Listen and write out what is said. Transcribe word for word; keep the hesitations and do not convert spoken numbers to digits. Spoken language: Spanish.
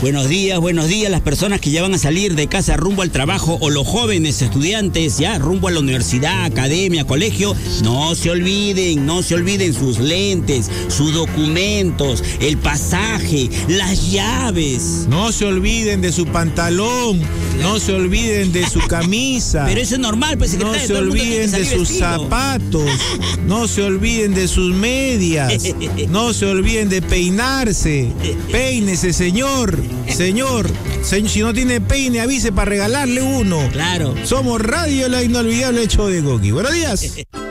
Buenos días, buenos días. Las personas que ya van a salir de casa rumbo al trabajo o los jóvenes estudiantes ya rumbo a la universidad, academia, colegio, no se olviden, no se olviden sus lentes, sus documentos, el pasaje, las llaves. No se olviden de su pantalón, no se olviden de su camisa. Pero eso es normal, pues, secretario. No se olviden de sus zapatos, no se olviden de sus medias, no se olviden de peinarse. Peínese, señor, señor, señor, si no tiene peine, avise para regalarle uno. Claro. Somos Radio La Inolvidable Show de Coqui. Buenos días.